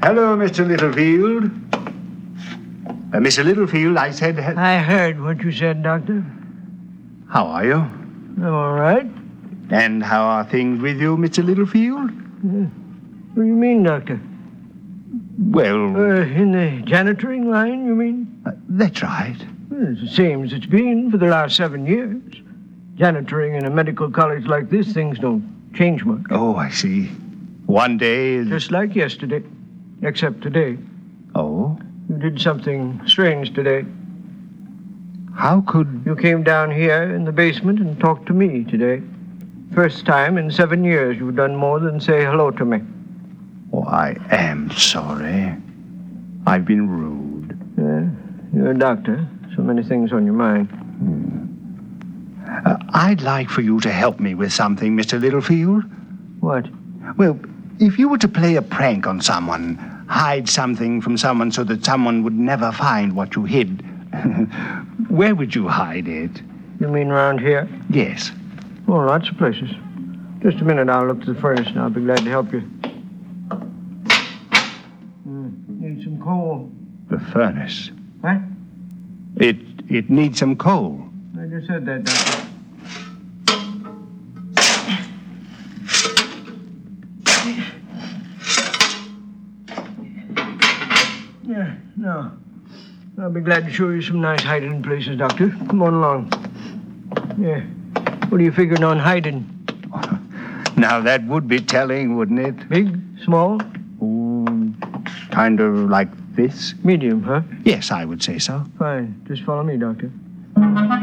Hello, Mr. Littlefield. Mr. Littlefield, I said... I heard what you said, Doctor. How are you? I'm all right. And how are things with you, Mr. Littlefield? What do you mean, Doctor? Well... In the janitoring line, you mean? That's right. Well, it's the same as it's been for the last 7 years. Janitoring in a medical college like this, things don't change much. Oh, I see. One day... Just like yesterday, except today. Oh? You did something strange today. How could... You came down here in the basement and talked to me today. First time in 7 years you've done more than say hello to me. Oh, I am sorry. I've been rude. You're a doctor. So many things on your mind. I'd like for you to help me with something, Mr. Littlefield. What? Well, if you were to play a prank on someone, hide something from someone so that someone would never find what you hid, where would you hide it? You mean around here? Yes. Oh, lots of places. Just a minute, I'll look to the furnace and I'll be glad to help you. Need some coal. The furnace? What? It needs some coal. I just said that, Doctor. Yeah, no. I'll be glad to show you some nice hiding places, Doctor. Come on along. Yeah. What are you figuring on hiding? Now, that would be telling, wouldn't it? Big? Small? Ooh, kind of like this? Medium, huh? Yes, I would say so. Fine. Just follow me, Doctor.